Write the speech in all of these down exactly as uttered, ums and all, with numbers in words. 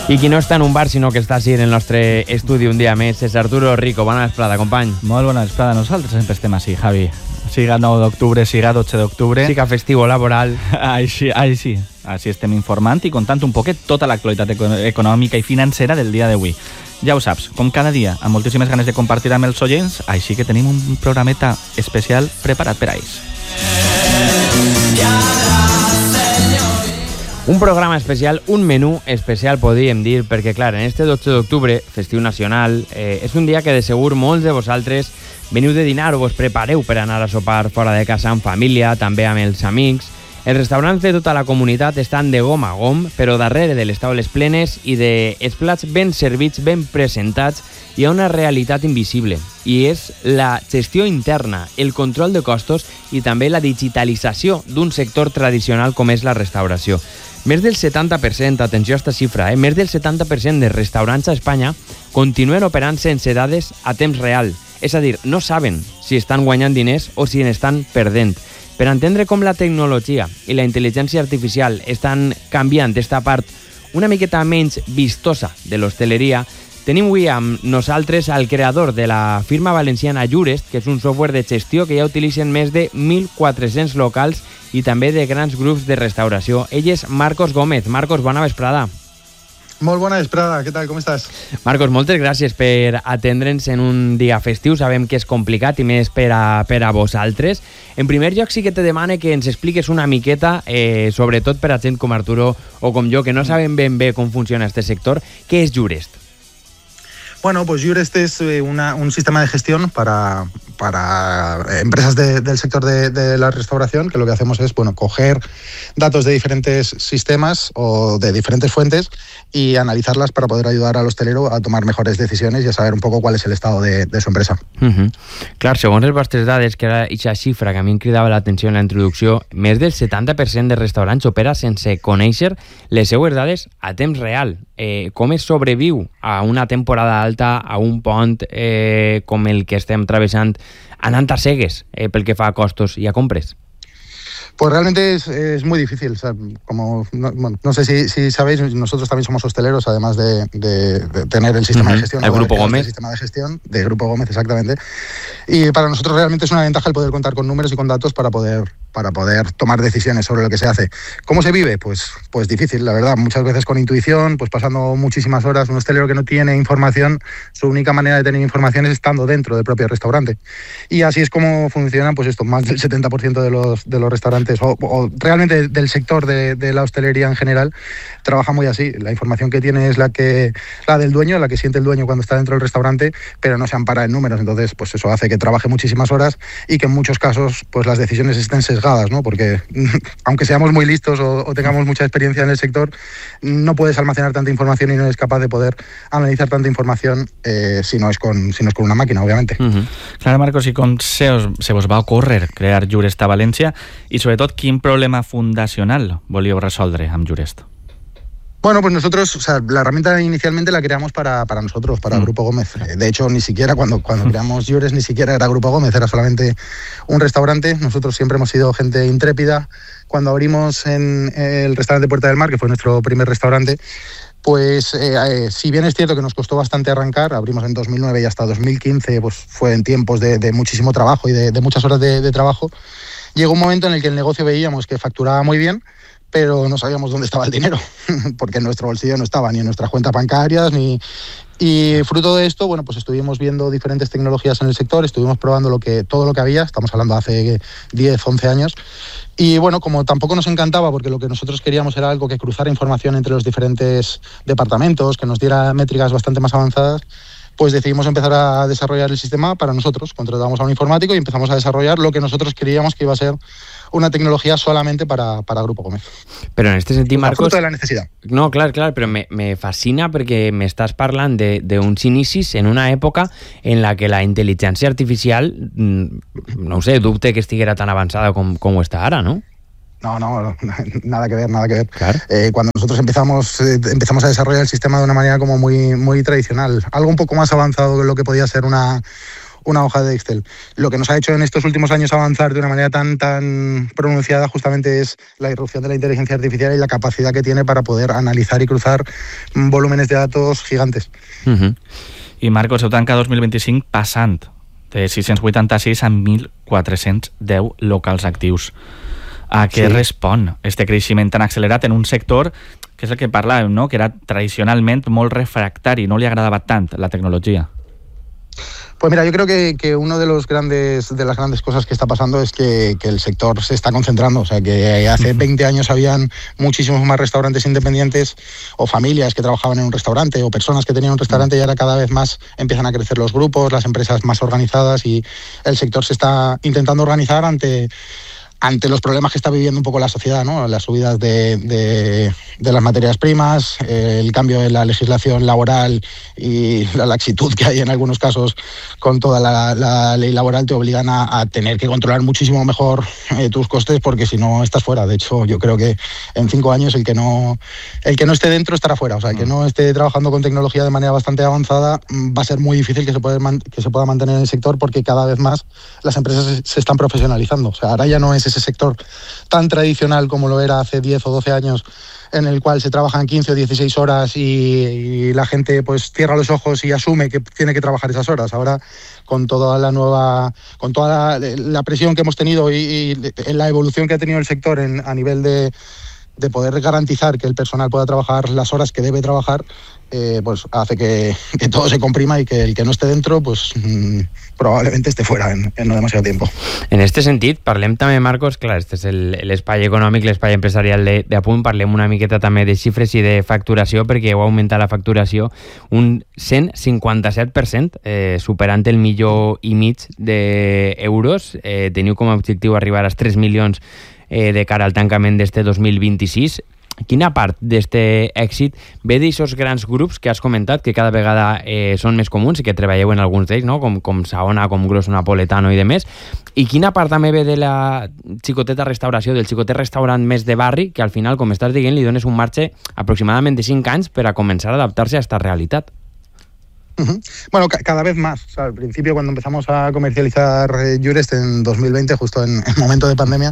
I qui no està en un bar, sinó que està així en el nostre estudi un dia més, és Arturo Rico. Bona vesprada, company. Molt bona vesprada. Nosaltres sempre estem així, Javi. Siga nou d'octubre, siga dotze d'octubre. Siga festivo laboral. Així, així. Així estem informant i contant un poquet tota l'actualitat econòmica i financera del dia d'avui. Ja ho saps, com cada dia, amb moltíssimes ganes de compartir amb els oients, així que tenim un programeta especial preparat per a ells. Un programa especial, un menú especial, podríem dir, perquè, clar, en este dotze d'octubre, festiu nacional, eh, és un dia que de segur molts de vosaltres veniu de dinar o vos prepareu per anar a sopar fora de casa amb família, també amb els amics. Els restaurants de tota la comunitat estan de gom a gom, però darrere de les taules plenes i dels plats ben servits, ben presentats, hi ha una realitat invisible, i és la gestió interna, el control de costos i també la digitalització d'un sector tradicional com és la restauració. Més del setanta per cent, atenció a aquesta xifra, eh? més del setanta per cent de restaurants a Espanya continuen operant sense dades a temps real, és a dir, no saben si estan guanyant diners o si n'estan perdent. Per entendre com la tecnologia i la intel·ligència artificial estan canviant aquesta part una miqueta menys vistosa de l'hostaleria, tenim avui amb nosaltres al creador de la firma valenciana Jurest, que és un software de gestió que ja utilitzen més de mil quatre-cents locals i també de grans grups de restauració. Ell és Marcos Gómez. Marcos, bona vesprada. Molt bona vesprada, què tal, com estàs? Marcos, moltes gràcies per atendre'ns en un dia festiu. Sabem que és complicat i més per a, per a vosaltres. En primer lloc, sí que te demane que ens expliques una miqueta, eh, sobretot per a gent com Arturo o com jo, que no saben ben bé com funciona este sector, què és Jurest? Bueno, pues Jurest es una, un sistema de gestión para, para empresas de, del sector de, de la restauración, que lo que hacemos es, bueno, coger datos de diferentes sistemas o de diferentes fuentes y analizarlas para poder ayudar al hostelero a tomar mejores decisiones y a saber un poco cuál es el estado de, de su empresa. Uh-huh. Clar, segons les vostres dades, que era aquesta xifra que a mi em cridava l'atenció en la introducció, més del setanta per cent de restaurants opera sense conèixer les seues dades a temps real. Eh, com es sobreviu a una temporada alta, a un pont eh, com el que estem travessant, anant a cegues eh, pel que fa a costos i a compres? Pues realmente es, es muy difícil. O sea, como no, bueno, no sé si, si sabéis, nosotros también somos hosteleros, además de, de, de tener el sistema uh-huh. de gestión. El Grupo Gómez. El sistema de gestión de Grupo Gómez, exactamente. Y para nosotros realmente es una ventaja el poder contar con números y con datos para poder para poder tomar decisiones sobre lo que se hace. ¿Cómo se vive? Pues, pues difícil, la verdad. Muchas veces con intuición, pues pasando muchísimas horas. Un hostelero que no tiene información, su única manera de tener información es estando dentro del propio restaurante. Y así es como funcionan, pues esto, más del setenta por ciento de los, de los restaurantes, o, o realmente del sector de, de la hostelería en general, trabaja muy así. La información que tiene es la que la del dueño, la que siente el dueño cuando está dentro del restaurante, pero no se ampara en números. Entonces, pues eso hace que trabaje muchísimas horas y que en muchos casos, pues las decisiones estén sesgadas, ¿no? Porque aunque seamos muy listos o, o tengamos mucha experiencia en el sector, no puedes almacenar tanta información y no eres capaz de poder analizar tanta información eh, si, no es con, si no es con una máquina, obviamente. Uh-huh. Clar, Marcos, i com se, os, se vos va ocórrer crear Jurest a València i sobretot quin problema fundacional volíeu resoldre amb Jurest? Bueno, pues nosotros, o sea, la herramienta inicialmente la creamos para, para nosotros, para mm. Grupo Gómez. De hecho, ni siquiera cuando, cuando creamos Jurest, ni siquiera era Grupo Gómez, era solamente un restaurante. Nosotros siempre hemos sido gente intrépida. Cuando abrimos en el restaurante Puerta del Mar, que fue nuestro primer restaurante, pues eh, eh, si bien es cierto que nos costó bastante arrancar, abrimos en dos mil nueve y hasta dos mil quince pues fue en tiempos de, de muchísimo trabajo y de, de muchas horas de, de trabajo, llegó un momento en el que el negocio veíamos que facturaba muy bien, pero no sabíamos dónde estaba el dinero, porque en nuestro bolsillo no estaba ni en nuestras cuentas bancarias, ni... Y fruto de esto, bueno, pues estuvimos viendo diferentes tecnologías en el sector, estuvimos probando lo que, todo lo que había, estamos hablando hace diez, once años, y bueno, como tampoco nos encantaba, porque lo que nosotros queríamos era algo que cruzara información entre los diferentes departamentos, que nos diera métricas bastante más avanzadas, pues decidimos empezar a desarrollar el sistema para nosotros. Contratamos a un informático y empezamos a desarrollar lo que nosotros creíamos que iba a ser una tecnología solamente para, para Grupo Gómez. Però en este sentit, Marcos... Fruto de la necessitat. No, clar, clar, però me, me fascina perquè m'estàs parlant d'uns inicis en una època en la que la intel·ligència artificial, no ho sé, dubte que estiguera tan avançada com, com ho està ara, ¿no? No, no, nada que ver, nada que ver. Claro. Eh, cuando nosotros empezamos eh, empezamos a desarrollar el sistema de una manera como muy, muy tradicional, algo un poco más avanzado que lo que podía ser una, una hoja de Excel. Lo que nos ha hecho en estos últimos años avanzar de una manera tan, tan pronunciada justamente es la irrupción de la inteligencia artificial y la capacidad que tiene para poder analizar y cruzar volúmenes de datos gigantes. Uh-huh. I Marcos, heu tancat dos mil vint-i-cinc passant de sis-cents vuitanta-sis a mil quatre-cents deu locals actius. A què sí. respon este creixement tan accelerat en un sector que és el que parlàvem, no? Que era tradicionalment molt refractari, no li agradava tant la tecnologia? Pues mira, yo creo que, que uno de los grandes de las grandes cosas que está pasando es que, que el sector se está concentrando. O sea, que hace veinte años habían muchísimos más restaurantes independientes o familias que trabajaban en un restaurante o personas que tenían un restaurante, y ahora cada vez más empiezan a crecer los grupos, las empresas más organizadas, y el sector se está intentando organizar ante ante los problemas que está viviendo un poco la sociedad, ¿no? Las subidas de, de, de las materias primas, eh, el cambio en la legislación laboral y la laxitud que hay en algunos casos con toda la, la ley laboral te obligan a, a tener que controlar muchísimo mejor eh, tus costes, porque si no estás fuera. De hecho, yo creo que en cinco años el que no el que no esté dentro estará fuera. O sea, el que no esté trabajando con tecnología de manera bastante avanzada va a ser muy difícil que se pueda, que se pueda mantener en el sector, porque cada vez más las empresas se, se están profesionalizando. O sea, ahora ya no es ese sector tan tradicional como lo era hace diez o doce años, en el cual se trabajan quince o dieciséis horas y, y la gente pues cierra los ojos y asume que tiene que trabajar esas horas. Ahora, con toda la nueva, con toda la, la presión que hemos tenido y, y la evolución que ha tenido el sector en, a nivel de, de poder garantizar que el personal pueda trabajar las horas que debe trabajar, eh, pues hace que, que todo se comprima y que el que no esté dentro pues mmm, probablement esté fuera en, en no demasiado tiempo. En este sentit, parlem també, Marcos, clar, este és l'espai econòmic, l'espai empresarial de, de Apunt, parlem una miqueta també de xifres i de facturació, perquè heu augmentat la facturació un cent cinquanta-set per cent, eh, superant el milió i mig d'euros. Eh, teniu com a objectiu arribar als tres milions eh, de cara al tancament d'este dos mil vint-i-sis. Quina part d'este èxit ve d'aixòs grans grups que has comentat, que cada vegada eh, són més comuns i que treballeu en alguns d'ells, no? com, com Saona, com Grosso Napoletano i demés, i quina part també ve de la xicoteta restauració, del xicotet restaurant més de barri, que al final, com estàs dient, li dones un marge aproximadament de cinc anys per a començar a adaptar-se a esta realitat? Uh-huh. Bueno, ca cada vez más. O sea, al principio, cuando empezamos a comercializar eh, Jurest en dos mil veinte, justo en el momento de pandemia,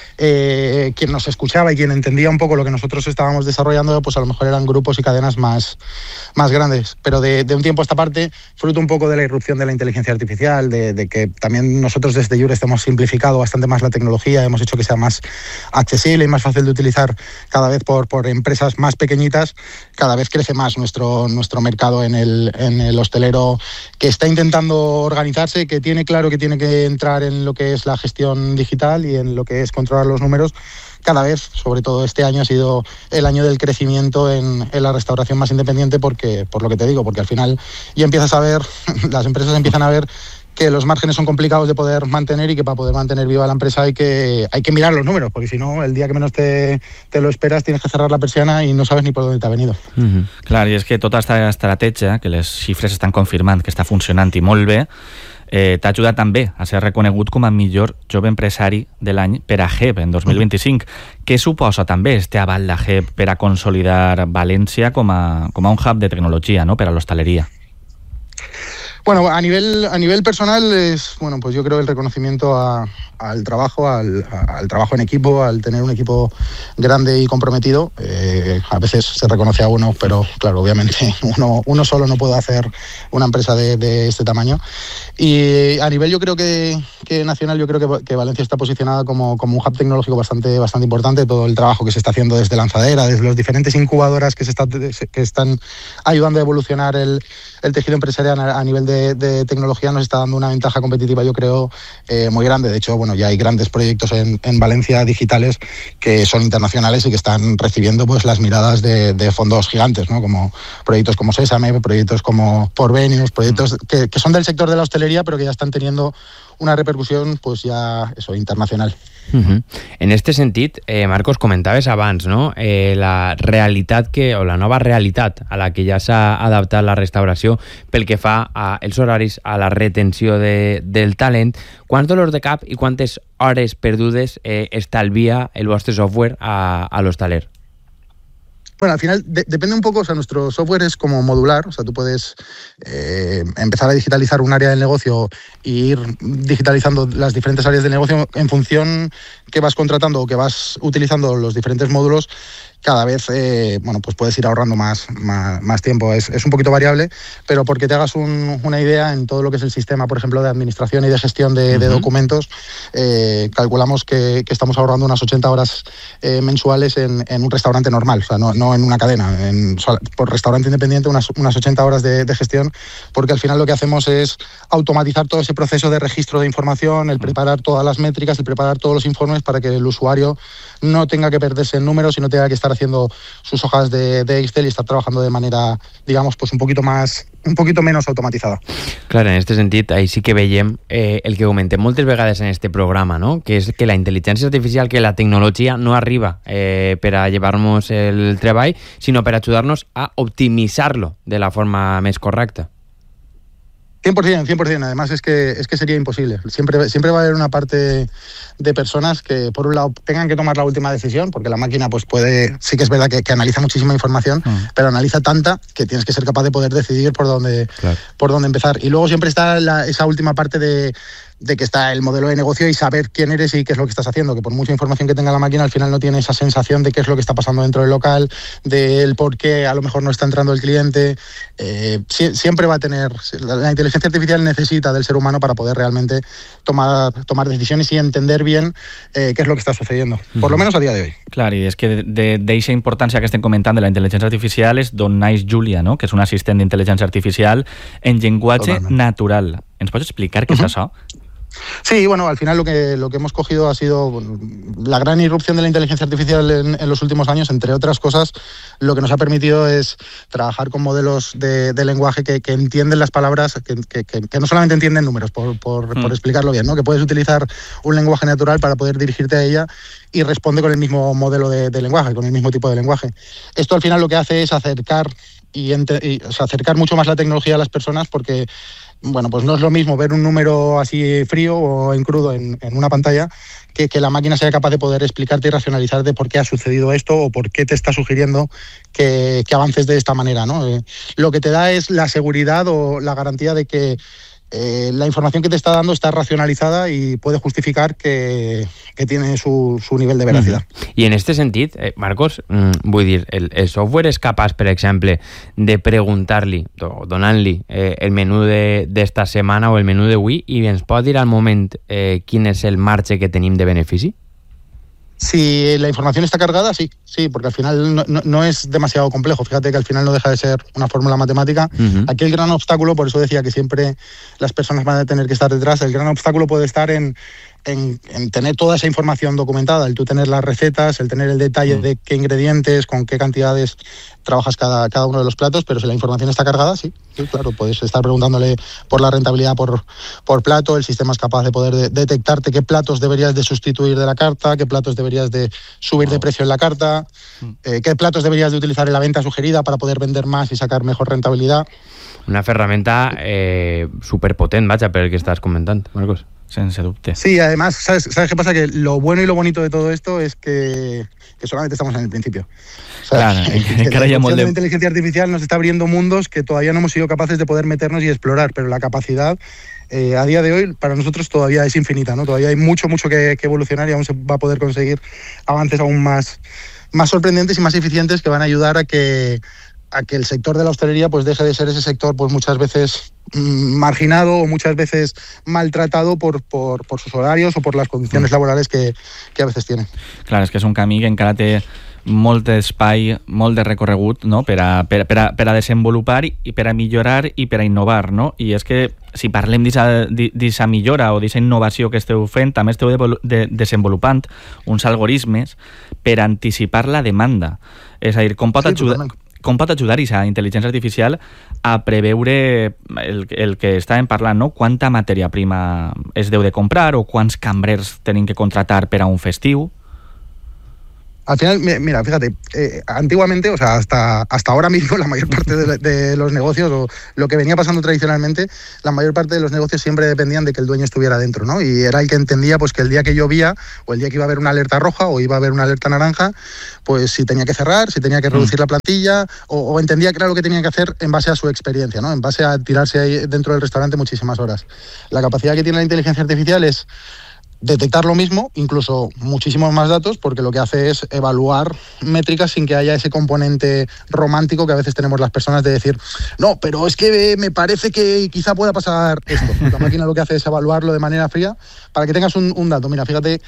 Eh, quien nos escuchaba y quien entendía un poco lo que nosotros estábamos desarrollando, pues a lo mejor eran grupos y cadenas más, más grandes. Pero de, de un tiempo a esta parte, fruto un poco de la irrupción de la inteligencia artificial, de, de que también nosotros desde Jurest hemos simplificado bastante más la tecnología, hemos hecho que sea más accesible y más fácil de utilizar cada vez por, por empresas más pequeñitas. Cada vez crece más nuestro, nuestro mercado en el, en el hostelero, que está intentando organizarse, que tiene claro que tiene que entrar en lo que es la gestión digital y en lo que es controlar los números. Cada vez, sobre todo este año, ha sido el año del crecimiento en, en la restauración más independiente, porque, por lo que te digo, porque al final ya empiezas a ver, las empresas empiezan a ver que los márgenes son complicados de poder mantener y que para poder mantener viva la empresa hay que, hay que mirar los números, porque si no, el día que menos te, te lo esperas tienes que cerrar la persiana i no sabes ni por dónde te ha venido. Mm-hmm. Clar, i és que tota aquesta estratègia, que les xifres estan confirmant que està funcionant i molt bé, eh, t'ha ajudat també a ser reconegut com a millor jove empresari de l'any per a G E P en dos mil vint-i-cinc. Què suposa també este aval de G E P per a consolidar València com a, com a un hub de tecnologia, no?, per a l'hostaleria? Bueno, a nivel, a nivel personal es, bueno, pues yo creo el reconocimiento a, al trabajo, al, a, al trabajo en equipo, al tener un equipo grande y comprometido. Eh, a veces se reconoce a uno, pero claro, obviamente uno, uno solo no puede hacer una empresa de, de este tamaño. Y a nivel yo creo que, que nacional, yo creo que, que Valencia está posicionada como, como un hub tecnológico bastante, bastante importante. Todo el trabajo que se está haciendo desde Lanzadera, desde las diferentes incubadoras que, se está, que están ayudando a evolucionar el, el tejido empresarial a, a nivel de De, de tecnología, nos está dando una ventaja competitiva, yo creo, eh, muy grande. De hecho, bueno, ya hay grandes proyectos en, en Valencia digitales que son internacionales y que están recibiendo pues las miradas de, de fondos gigantes, ¿no? Como proyectos como Sésame, proyectos como Porvenius, proyectos que, que son del sector de la hostelería, pero que ya están teniendo una repercusión pues ya eso, internacional. Uh-huh. En este sentit, eh, Marcos, comentaves abans, no? eh, la realitat que, o la nova realitat a la que ja s'ha adaptat la restauració pel que fa als horaris, a la retenció de, del talent. Quants dolors de cap i quantes hores perdudes eh, estalvia el vostre software a, a l'hostaler? Bueno, al final de, depende un poco, o sea, nuestro software es como modular, o sea, tú puedes eh, empezar a digitalizar un área del negocio e ir digitalizando las diferentes áreas del negocio en función que vas contratando o que vas utilizando los diferentes módulos. Cada vez eh, bueno, pues puedes ir ahorrando más, más, más tiempo. Es, es un poquito variable, pero porque te hagas un, una idea en todo lo que es el sistema, por ejemplo, de administración y de gestión de, uh-huh. de documentos, eh, calculamos que, que estamos ahorrando unas ochenta horas eh, mensuales en, en un restaurante normal, o sea, no, no en una cadena, en, por restaurante independiente unas, unas ochenta horas de, de gestión, porque al final lo que hacemos es automatizar todo ese proceso de registro de información, el preparar todas las métricas, el preparar todos los informes para que el usuario no tenga que perderse en números y no tenga que estar haciendo sus hojas de, de Excel y estar trabajando de manera, digamos, pues un poquito más, un poquito menos automatizada. Clar, en aquest sentit, ahí sí que veiem eh, el que comentem moltes vegades en este programa, no? Que és que la intel·ligència artificial, que la tecnologia no arriba eh, per a llevar-nos el treball, sinó per a ajudar-nos a optimitzar-lo de la forma més correcta. cien por ciento, cien por ciento. Además es que, es que sería imposible. Siempre, siempre va a haber una parte de personas que, por un lado, tengan que tomar la última decisión, porque la máquina pues puede, sí que es verdad que, que analiza muchísima información, mm. pero analiza tanta que tienes que ser capaz de poder decidir por dónde, claro. por dónde empezar. Y luego siempre está la, esa última parte de, de que está el modelo de negocio y saber quién eres y qué es lo que estás haciendo, que por mucha información que tenga la máquina, al final no tiene esa sensación de qué es lo que está pasando dentro del local, del por qué a lo mejor no está entrando el cliente. Eh, si, siempre va a tener... La inteligencia artificial necesita del ser humano para poder realmente tomar, tomar decisiones y entender bien eh, qué es lo que está sucediendo, por lo menos a día de hoy. Clar, i és que d'eixa importància que estem comentant de la intel·ligència artificial és d'on naix Julia, no? Que és un assistent d'intel·ligència artificial en llenguatge Totalment. natural. ¿Ens pots explicar qué uh-huh. es eso? Sí, bueno, al final lo que, lo que hemos cogido ha sido bueno, la gran irrupción de la inteligencia artificial en, en los últimos años. Entre otras cosas, lo que nos ha permitido es trabajar con modelos de, de lenguaje que, que entienden las palabras, que, que, que no solamente entienden números, por, por, mm. por explicarlo bien, ¿no? Que puedes utilizar un lenguaje natural para poder dirigirte a ella y responde con el mismo modelo de, de lenguaje, con el mismo tipo de lenguaje. Esto al final lo que hace es acercar y, ente, y o sea, acercar mucho más la tecnología a las personas, porque bueno, pues no es lo mismo ver un número así frío o en crudo en, en una pantalla que que la máquina sea capaz de poder explicarte y racionalizarte por qué ha sucedido esto o por qué te está sugiriendo que, que avances de esta manera, ¿no? Eh, lo que te da es la seguridad o la garantía de que eh, la información que te está dando está racionalizada y puede justificar que, que tiene su, su nivel de veracidad. Mm-hmm. I en este sentit, eh, Marcos, mm, vull dir, el, el software és capaç, per exemple, de preguntar-li, donant-li eh, el menú d'esta setmana o el menú d'avui i ens pot dir al moment eh, quin és el marge que tenim de benefici? Si la información está cargada, sí, sí, porque al final no, no, no es demasiado complejo. Fíjate que al final no deja de ser una fórmula matemática. Uh-huh. Aquí el gran obstáculo, por eso decía que siempre las personas van a tener que estar detrás, el gran obstáculo puede estar en, en, en tener toda esa información documentada, el tú tener las recetas, el tener el detalle uh-huh. de qué ingredientes, con qué cantidades trabajas cada, cada uno de los platos, pero si la información está cargada, sí, sí, claro, puedes estar preguntándole por la rentabilidad por, por plato, el sistema es capaz de poder de, detectarte qué platos deberías de sustituir de la carta, qué platos deberías de subir de precio en la carta, eh, qué platos deberías de utilizar en la venta sugerida para poder vender más y sacar mejor rentabilidad. Una ferramenta eh, superpotent, vaja, per el que estàs comentant, Marcos. Sense dubte. Sí, además, ¿sabes, ¿sabes qué pasa? Que lo bueno y lo bonito de todo esto es que, que solamente estamos en el principio. O sea, claro, que, que la de... la inteligencia artificial nos está abriendo mundos que todavía no hemos sido capaces de poder meternos y explorar, pero la capacidad eh, a día de hoy para nosotros todavía es infinita, ¿no? Todavía hay mucho, mucho que, que evolucionar y aún se va a poder conseguir avances aún más, más sorprendentes y más eficientes que van a ayudar a que a que el sector de la hostelería pues deje de ser ese sector pues muchas veces mmm, marginado o muchas veces maltratado por, por, por sus horarios o por las condiciones laborales que, que a veces tiene. Clar, és que és un camí que encara té molt d'espai, molt de recorregut, no? per, a, per, per, a, per a desenvolupar i per a millorar i per a innovar, no? I és que si parlem d'aquesta millora o d'aquesta innovació que esteu fent, també esteu de, de, desenvolupant uns algoritmes per anticipar la demanda. És a dir, com pot sí, ajudar... Totalment. Com pot ajudar aquesta intel·ligència artificial a preveure el, el que estàvem parlant, no? Quanta matèria prima es deu de comprar o quants cambrers tenim que contratar per a un festiu? Al final, mira, fíjate, eh, antiguamente, o sea, hasta, hasta ahora mismo, la mayor parte de, de los negocios, o lo que venía pasando tradicionalmente, la mayor parte de los negocios siempre dependían de que el dueño estuviera dentro, ¿no? Y era el que entendía pues que el día que llovía, o el día que iba a haber una alerta roja, o iba a haber una alerta naranja, pues si tenía que cerrar, si tenía que reducir mm. la plantilla, o, o entendía que era lo que tenía que hacer en base a su experiencia, ¿no? En base a tirarse ahí dentro del restaurante muchísimas horas. La capacidad que tiene la inteligencia artificial es detectar lo mismo, incluso muchísimos más datos, porque lo que hace es evaluar métricas sin que haya ese componente romántico que a veces tenemos las personas de decir, no, pero es que me parece que quizá pueda pasar esto. La máquina lo que hace es evaluarlo de manera fría. Para que tengas un, un dato, mira, fíjate,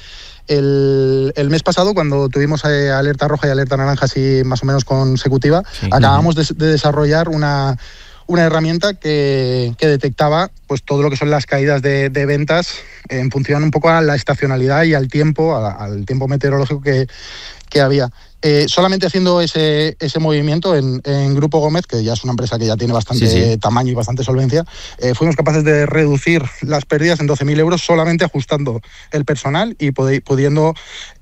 el, el mes pasado, cuando tuvimos eh, alerta roja y alerta naranja así más o menos consecutiva, sí. acabamos de, de desarrollar una... una herramienta que, que detectaba pues todo lo que son las caídas de, de ventas en función un poco a la estacionalidad y al tiempo, a, al tiempo meteorológico que, que había. Eh, solamente haciendo ese, ese movimiento en, en Grupo Gómez, que ya es una empresa que ya tiene bastante sí, sí. tamaño y bastante solvencia, eh, fuimos capaces de reducir las pérdidas en doce mil euros solamente ajustando el personal y pod- pudiendo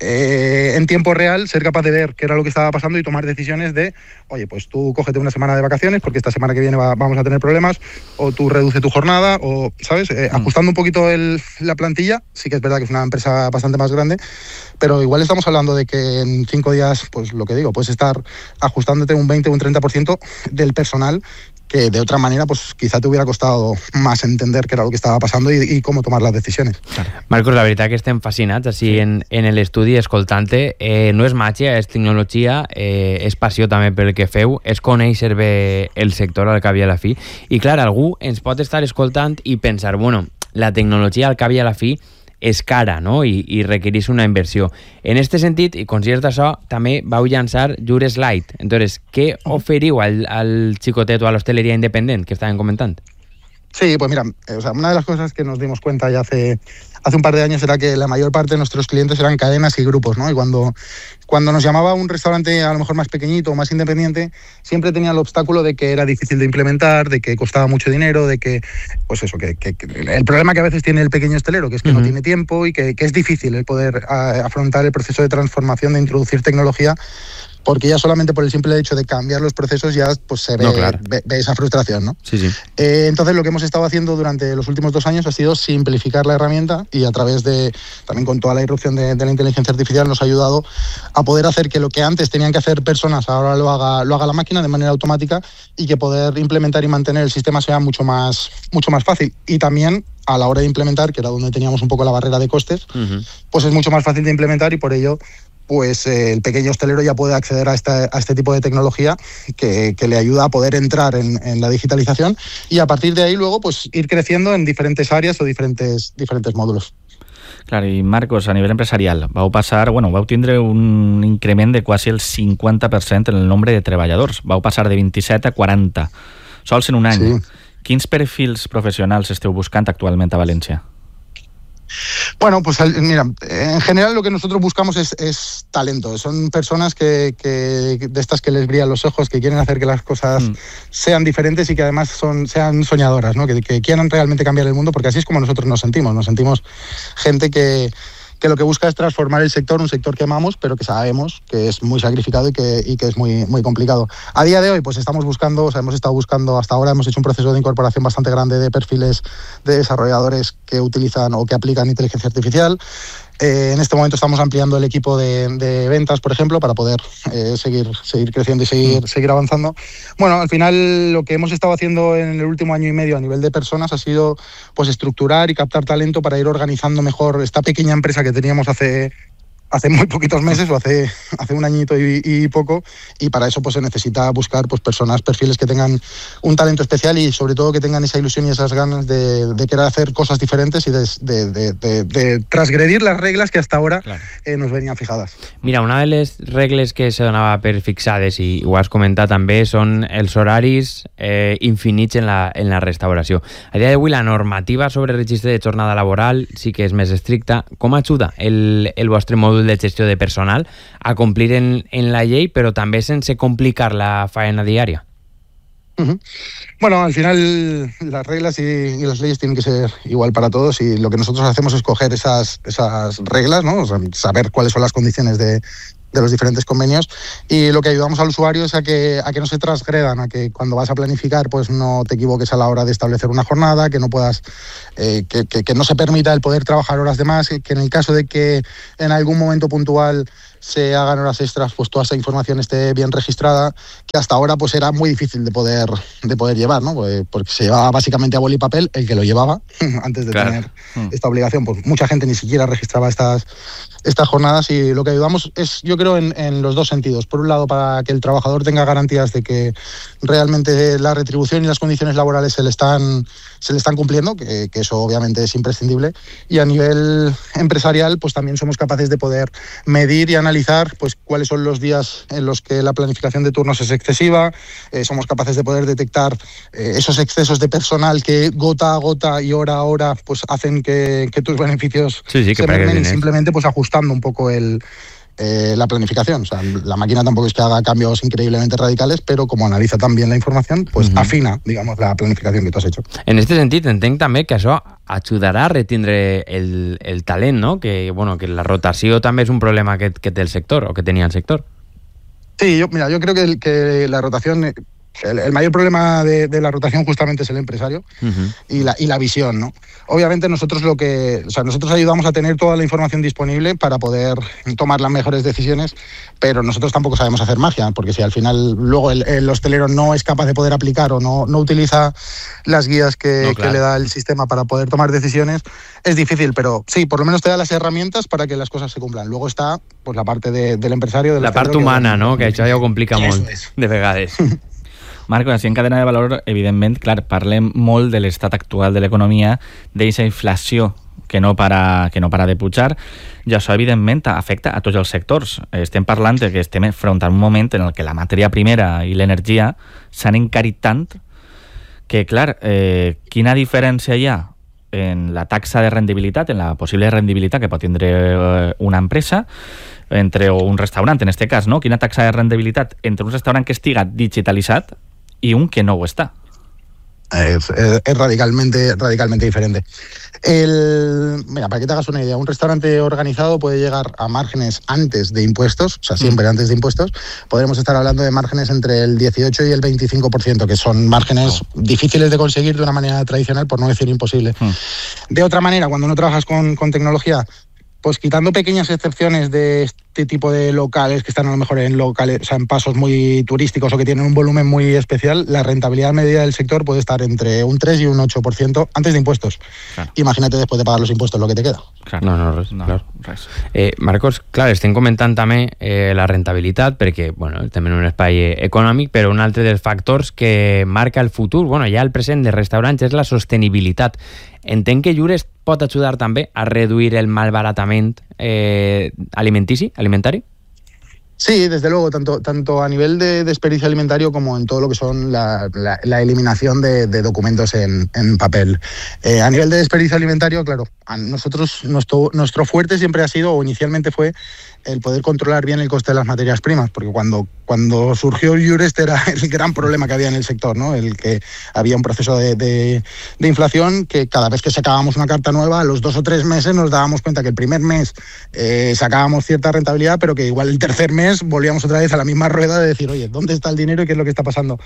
eh, en tiempo real ser capaz de ver qué era lo que estaba pasando y tomar decisiones de, oye, pues tú cógete una semana de vacaciones porque esta semana que viene va, vamos a tener problemas, o tú reduce tu jornada, o, ¿sabes? Eh, mm. Ajustando un poquito el, la plantilla. Sí que es verdad que es una empresa bastante más grande, pero igual estamos hablando de que en cinco días, pues lo que digo, puedes estar ajustándote un veinte o un treinta por ciento del personal que de otra manera pues quizá te hubiera costado más entender qué era lo que estava passant i, i com tomar les decisions. Marcos, la veritat que estem fascinats així sí. en, en l'estudi escoltant-te. Eh, no és màgia, és tecnologia, eh, és passió també pel que feu, és conèixer bé el sector al cap i a la fi. I clar, algú ens pot estar escoltant i pensar, bueno, la tecnologia al cap i a la fi és cara, no? I, i requereix una inversió. En aquest sentit, i conscients d'això, també vau llançar Jures Light. Entonces, què oferiu al, al xicotet o a l'hosteleria independent que estaven comentant? Sí, pues mira, o sea, una de las cosas que nos dimos cuenta ya hace, hace un par de años era que la mayor parte de nuestros clientes eran cadenas y grupos, ¿no? Y cuando, cuando nos llamaba un restaurante a lo mejor más pequeñito o más independiente, siempre tenía el obstáculo de que era difícil de implementar, de que costaba mucho dinero, de que, pues eso, que, que, que el problema que a veces tiene el pequeño hostelero, que es que uh-huh. no tiene tiempo y que, que es difícil el poder a, afrontar el proceso de transformación, de introducir tecnología, porque ya solamente por el simple hecho de cambiar los procesos ya pues se ve, no, claro. ve, ve esa frustración, ¿no? Sí, sí. Eh, entonces lo que hemos estado haciendo durante los últimos dos años ha sido simplificar la herramienta y a través de, también con toda la irrupción de, de la inteligencia artificial nos ha ayudado a poder hacer que lo que antes tenían que hacer personas ahora lo haga, lo haga la máquina de manera automática y que poder implementar y mantener el sistema sea mucho más, mucho más fácil. Y también a la hora de implementar, que era donde teníamos un poco la barrera de costes, uh-huh. pues es mucho más fácil de implementar y por ello pues eh, el pequeño hostelero ya puede acceder a, esta, a este tipo de tecnología que, que le ayuda a poder entrar en, en la digitalización y a partir de ahí luego pues ir creciendo en diferentes áreas o diferentes, diferentes módulos. Clar, i Marcos, a nivell empresarial, vau passar, bueno, vau tindre un increment de quasi el cinquanta per cent en el nombre de treballadors. Vau passar de vint-i-set a quaranta, sols en un any. Sí. Quins perfils professionals esteu buscant actualment a València? Bueno, pues mira, en general lo que nosotros buscamos es, es talento. Son personas que, que de estas que les brillan los ojos, que quieren hacer que las cosas mm. sean diferentes y que además son, sean soñadoras, ¿no? Que, que quieran realmente cambiar el mundo, porque así es como nosotros nos sentimos. Nos sentimos gente que, que lo que busca es transformar el sector, un sector que amamos, pero que sabemos que es muy sacrificado y que, y que es muy, muy complicado. A día de hoy, pues estamos buscando, o sea, hemos estado buscando, hasta ahora hemos hecho un proceso de incorporación bastante grande de perfiles de desarrolladores que utilizan o que aplican inteligencia artificial. Eh, en este momento estamos ampliando el equipo de, de ventas, por ejemplo, para poder eh, seguir, seguir creciendo y seguir, mm. seguir avanzando. Bueno, al final lo que hemos estado haciendo en el último año y medio a nivel de personas ha sido pues estructurar y captar talento para ir organizando mejor esta pequeña empresa que teníamos hace... hace muy poquitos meses o hace, hace un añito y, y poco, y para eso pues se necesita buscar pues personas, perfiles que tengan un talento especial y sobre todo que tengan esa ilusión y esas ganas de, de querer hacer cosas diferentes y de, de, de, de, de transgredir las reglas que hasta ahora claro. eh, nos venían fijadas. Mira, una de les regles que se donava per fixades, i ho has comentat també, són els horaris eh, infinits en la, en la restauració. A dia d'avui la normativa sobre el registre de jornada laboral sí que és més estricta. Com ajuda el, el vostre mòdul de gestió de personal a complir en, en la llei, pero también sense complicar la faena diaria? Uh-huh. Bueno, al final las reglas y, y las leyes tienen que ser igual para todos y lo que nosotros hacemos es coger esas, esas reglas, ¿no? O sea, saber cuáles son las condiciones de, de los diferentes convenios, y lo que ayudamos al usuario es a que, a que no se transgredan, a que cuando vas a planificar pues no te equivoques a la hora de establecer una jornada, que no puedas, eh, que, que, que no se permita el poder trabajar horas de más, que en el caso de que en algún momento puntual se hagan horas extras, pues toda esa información esté bien registrada, que hasta ahora pues era muy difícil de poder de poder llevar, ¿no? Porque se llevaba básicamente a boli y papel el que lo llevaba antes de claro. tener mm. esta obligación. Pues mucha gente ni siquiera registraba estas, estas jornadas, y lo que ayudamos es, yo creo, en, en los dos sentidos. Por un lado, para que el trabajador tenga garantías de que realmente la retribución y las condiciones laborales se le están, se le están cumpliendo, que, que eso obviamente es imprescindible, y a nivel empresarial pues también somos capaces de poder medir y analizar pues cuáles son los días en los que la planificación de turnos es excesiva. Eh, somos capaces de poder detectar eh, esos excesos de personal que gota a gota y hora a hora pues hacen que, que tus beneficios sí, sí, que se mermen, y simplemente pues ajustando un poco el Eh, la planificación. O sea, la máquina tampoco es que haga cambios increíblemente radicales, pero como analiza también la información, pues uh-huh. afina, digamos, la planificación que tú has hecho. En este sentit, entenc també que això ajudarà a retindre el, el talent, no? Que, bueno, que la rotació també és un problema que, que té el sector, o que tenia el sector. Sí, yo, mira, yo creo que, el, que la rotación... El, el mayor problema de, de la rotación justamente es el empresario uh-huh. y, la, y la visión, ¿no? Obviamente nosotros lo que, o sea, nosotros ayudamos a tener toda la información disponible para poder tomar las mejores decisiones, pero nosotros tampoco sabemos hacer magia, porque si al final luego el, el hostelero no es capaz de poder aplicar o no, no utiliza las guías que, no, claro. que le da el sistema para poder tomar decisiones, es difícil, pero sí, por lo menos te da las herramientas para que las cosas se cumplan. Luego está pues la parte de, del empresario, del la part humana, que, no? Que això ja ho complica molt, és. de vegades. Marco, així en cadena de valor, evidentment, clar, parlem molt de l'estat actual de l'economia, d'eixa inflació que no para, que no para de pujar, i això, evidentment, afecta a tots els sectors. Estem parlant de que estem front a un moment en què la matèria primera i l'energia s'han encarit tant que, clar, eh, quina diferència hi ha en la taxa de rendibilitat, en la possible rendibilitat que pot tindre una empresa, entre o un restaurant, en este cas, no? Quina taxa de rendibilitat entre un restaurant que estiga digitalitzat y un que no lo está. Es, es, es radicalmente, radicalmente diferente. El, mira, para que te hagas una idea, un restaurante organizado puede llegar a márgenes antes de impuestos, o sea, siempre mm. antes de impuestos. Podremos estar hablando de márgenes entre el dieciocho y el veinticinco por ciento, que son márgenes oh. difíciles de conseguir de una manera tradicional, por no decir imposible. Mm. De otra manera, cuando no trabajas con, con tecnología, pues quitando pequeñas excepciones de este tipo de locales que están a lo mejor en locales, o sea, en pasos muy turísticos o que tienen un volumen muy especial, la rentabilidad media del sector puede estar entre un tres y un ocho por ciento antes de impuestos. Claro. Imagínate después de pagar los impuestos lo que te queda. Claro. No, no, res, no, claro. res. Eh, Marcos, clar, estem comentant també eh, la rentabilitat, perquè, bueno, estem en un espai econòmic, però un altre dels factors que marca el futur, bueno, ja el present dels restaurants, és la sostenibilitat. Entenc que Llures pot ajudar també a reduir el malbaratament eh, alimentici, alimentari? Sí, desde luego, tanto, tanto a nivel de desperdicio alimentario como en todo lo que son la, la, la eliminación de, de documentos en, en papel. Eh, a nivel de desperdicio alimentario, claro, a nosotros nuestro, nuestro fuerte siempre ha sido, o inicialmente fue, el poder controlar bien el coste de las materias primas, porque cuando, cuando surgió Llures era el gran problema que había en el sector, ¿no? El que había un proceso de, de, de inflación que cada vez que sacábamos una carta nueva, a los dos o tres meses nos dábamos cuenta que el primer mes eh, sacábamos cierta rentabilidad, pero que igual el tercer mes volvíamos otra vez a la misma rueda de decir, oye, ¿dónde está el dinero y qué es lo que está pasando?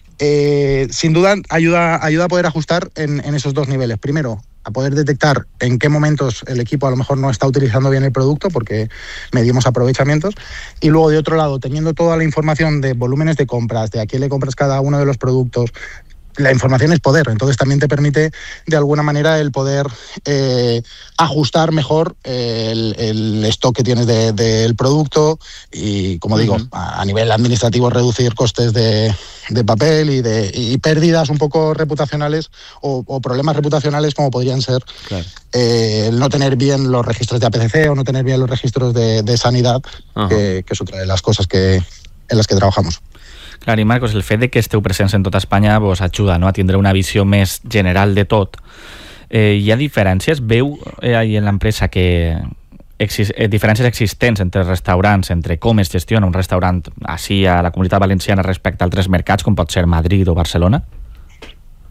Eh, sin duda ayuda, ayuda a poder ajustar en, en esos dos niveles. Primero, a poder detectar en qué momentos el equipo a lo mejor no está utilizando bien el producto porque medimos aprovechamientos, y luego de otro lado, teniendo toda la información de volúmenes de compras, de a quién le compras cada uno de los productos, la información es poder, entonces también te permite de alguna manera el poder eh, ajustar mejor el, el stock que tienes del de, de producto y, como digo, uh-huh. a, a nivel administrativo reducir costes de, de papel y, de, y pérdidas un poco reputacionales o, o problemas reputacionales como podrían ser claro. eh, el no tener bien los registros de A P C C o no tener bien los registros de, de sanidad, uh-huh. que, que es otra de las cosas que, en las que trabajamos. Clar, i Marcos, el fet de que esteu presents en tota Espanya vos ajuda, no?, a tindre una visió més general de tot. Eh, hi ha diferències? Veu eh, ahí en l'empresa que exis eh, diferències existents entre restaurants, entre com es gestiona un restaurant així a la Comunitat Valenciana respecte a altres mercats, com pot ser Madrid o Barcelona?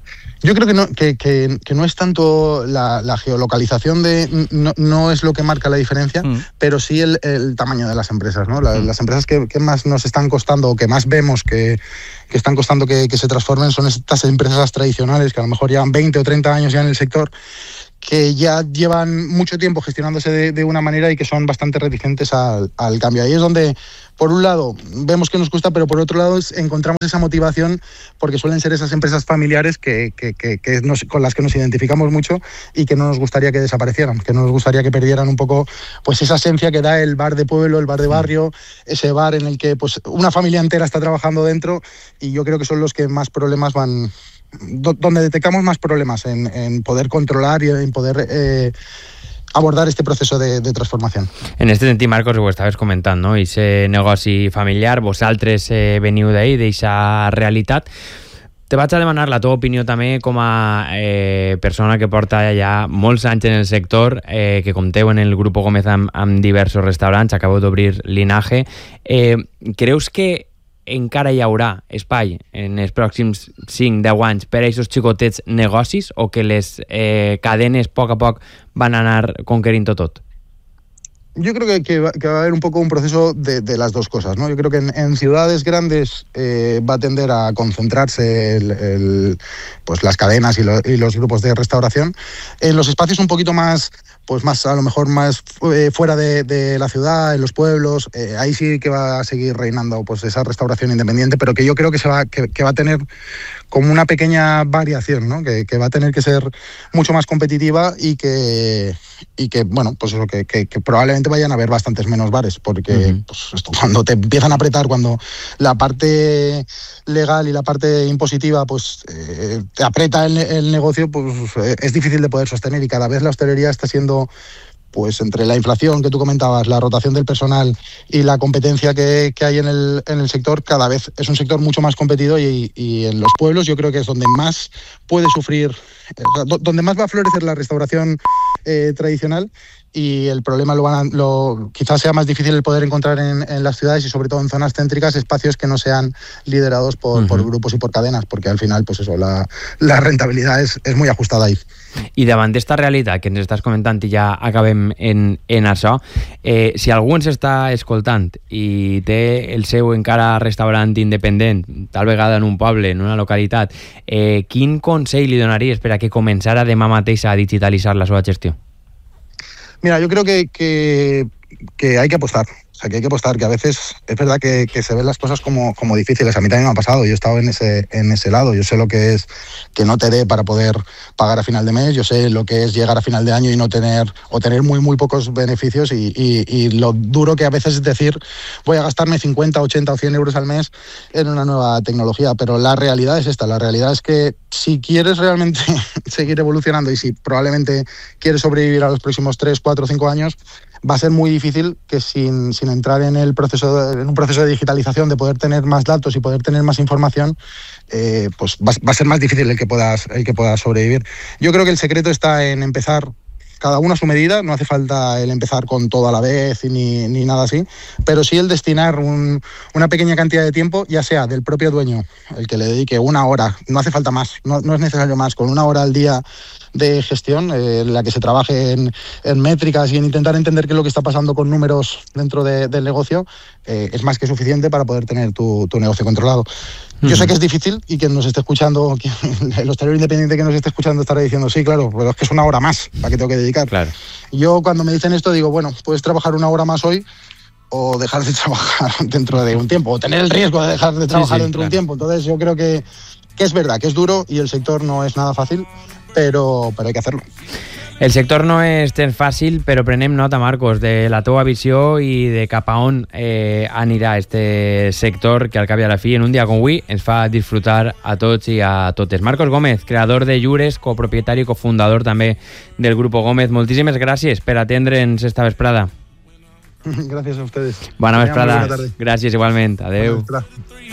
Yo creo que no, que, que, que no es tanto la, la geolocalización de no, no es lo que marca la diferencia, mm. pero sí el, el tamaño de las empresas, ¿no? La, mm. Las empresas que, que más nos están costando o que más vemos que, que están costando que, que se transformen son estas empresas tradicionales que a lo mejor llevan veinte o treinta años ya en el sector, que ya llevan mucho tiempo gestionándose de, de una manera y que son bastante reticentes al, al cambio. Ahí es donde, por un lado, vemos que nos cuesta, pero por otro lado encontramos esa motivación porque suelen ser esas empresas familiares que, que, que, que nos, con las que nos identificamos mucho y que no nos gustaría que desaparecieran, que no nos gustaría que perdieran un poco pues esa esencia que da el bar de pueblo, el bar de barrio, ese bar en el que pues una familia entera está trabajando dentro, y yo creo que son los que más problemas van... donde detectamos más problemas en, en poder controlar y en poder eh, abordar este proceso de, de transformación. En este sentit, Marcos, ho estaves comentant, no? Ese negoci familiar, vosaltres eh, veniu d'ahir, d'eixa realitat. Te vaig a demanar la teva opinió també com a eh, persona que porta ja molts anys en el sector, eh, que compteu en el Grupo Gómez amb, amb diversos restaurants, acabeu d'obrir Linaje. Eh, creus que encara hi haurà espai en els pròxims cinc a deu anys per a aquests xicotets negocis, o que les eh, cadenes a poc a poc van anar conquerint tot? Yo creo que, que, va, que va a haber un poco un proceso de, de las dos cosas, ¿no? Yo creo que en, en ciudades grandes eh, va a tender a concentrarse el, el, pues las cadenas y, lo, y los grupos de restauración. En los espacios un poquito más, pues más a lo mejor más eh, fuera de, de la ciudad, en los pueblos, eh, ahí sí que va a seguir reinando pues esa restauración independiente, pero que yo creo que se va que, que va a tener como una pequeña variación, ¿no? Que, que va a tener que ser mucho más competitiva y que y que bueno, pues eso, que, que, que probablemente vayan a haber bastantes menos bares, porque uh-huh. pues esto, cuando te empiezan a apretar, cuando la parte legal y la parte impositiva pues eh, te aprieta el, el negocio, pues eh, es difícil de poder sostener, y cada vez la hostelería está siendo, pues entre la inflación que tú comentabas, la rotación del personal y la competencia que, que hay en el, en el sector, cada vez es un sector mucho más competido, y, y en los pueblos yo creo que es donde más puede sufrir, donde más va a florecer la restauración eh, tradicional, y el problema lo van a, lo, quizás sea más difícil el poder encontrar en, en las ciudades, y sobre todo en zonas céntricas, espacios que no sean liderados por, uh-huh. por grupos y por cadenas, porque al final pues eso, la, la rentabilidad es, es muy ajustada ahí. I davant d'esta realitat que ens estàs comentant, i ja acabem en, en això, eh, si algú ens està escoltant i té el seu encara restaurant independent, tal vegada en un poble, en una localitat, eh, quin consell li donaries per a que començara demà mateix a digitalitzar la seva gestió? Mira, yo creo que, que, que hay que apostar. O sea, que hay que apostar, que a veces es verdad que, que se ven las cosas como, como difíciles. A mí también me ha pasado, yo he estado en ese, en ese lado. Yo sé lo que es que no te dé para poder pagar a final de mes, yo sé lo que es llegar a final de año y no tener, o tener muy, muy pocos beneficios, y, y, y lo duro que a veces es decir, voy a gastarme cincuenta, ochenta o cien euros al mes en una nueva tecnología. Pero la realidad es esta, la realidad es que si quieres realmente seguir evolucionando, y si probablemente quieres sobrevivir a los próximos tres, cuatro, cinco años, va a ser muy difícil que sin, sin entrar en el proceso de, en un proceso de digitalización, de poder tener más datos y poder tener más información, eh, pues va, va a ser más difícil el que puedas el que puedas sobrevivir. Yo creo que el secreto está en empezar cada uno a su medida. No hace falta el empezar con todo a la vez ni, ni nada así, pero sí el destinar un, una pequeña cantidad de tiempo, ya sea del propio dueño, el que le dedique una hora, no hace falta más, no, no es necesario más, con una hora al día de gestión, eh, en la que se trabaje en, en métricas y en intentar entender qué es lo que está pasando con números dentro de, del negocio, eh, es más que suficiente para poder tener tu, tu negocio controlado. Mm. Yo sé que es difícil, y quien nos esté escuchando, el hostelero independiente que nos esté escuchando estará diciendo, sí, claro, pero es que es una hora más, ¿para qué tengo que dedicar? Claro. Yo cuando me dicen esto digo, bueno, puedes trabajar una hora más hoy, o dejar de trabajar dentro de un tiempo, o tener el riesgo de dejar de trabajar sí, sí, dentro claro. de un tiempo. Entonces yo creo que, que es verdad, que es duro, y el sector no es nada fácil, Però, però hay que hacerlo. El sector no és tan fàcil, però prenem nota, Marcos, de la teva visió i de cap a on eh, anirà este sector, que al cap i a la fi, en un dia com avui, ens fa disfrutar a tots i a totes. Marcos Gómez, creador de Llures, copropietari i cofundador també del Grupo Gómez. Moltíssimes gràcies per atendre'ns esta vesprada. Gràcies a ustedes. Bona vesprada. Gràcies igualment. Adéu.